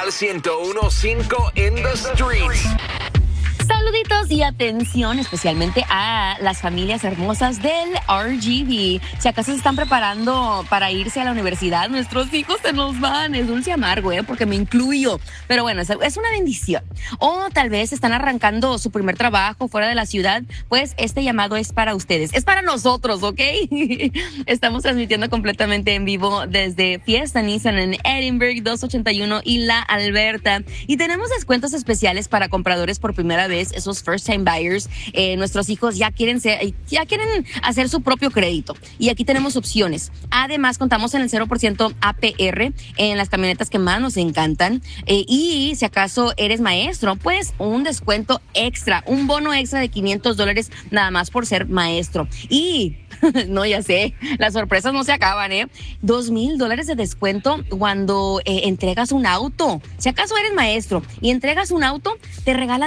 Igual 101.5 in the streets. Saluditos y atención especialmente a las familias hermosas del RGV. Si acaso se están preparando para irse a la universidad, nuestros hijos se nos van. Es dulce y amargo, porque me incluyo. Pero bueno, es una bendición. O tal vez están arrancando su primer trabajo fuera de la ciudad. Pues este llamado es para ustedes. Es para nosotros, ¿ok? Estamos transmitiendo completamente en vivo desde Fiesta Nissan en Edinburgh 281 y La Alberta. Y tenemos descuentos especiales para compradores por primera vez, esos first time buyers. Nuestros hijos ya quieren hacer su propio crédito y aquí tenemos opciones. Además contamos en el 0% APR en las camionetas que más nos encantan, y si acaso eres maestro, pues un descuento extra, un bono extra de $500 nada más por ser maestro. Y no, ya sé, las sorpresas no se acaban, $2,000 de descuento cuando entregas un auto. Si acaso eres maestro y entregas un auto, te regalan